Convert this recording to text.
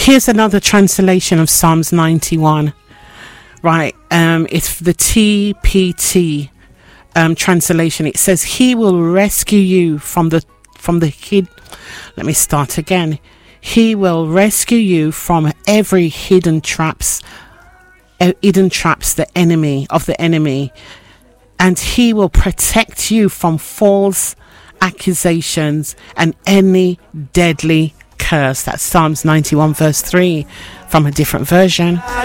Here's another translation of Psalms 91. Right, it's the TPT translation. It says, He will rescue you from the hid. Let me start again. He will rescue you from every hidden traps the enemy, and He will protect you from false accusations and any deadly curse. That's Psalms 91 verse 3 from a different version.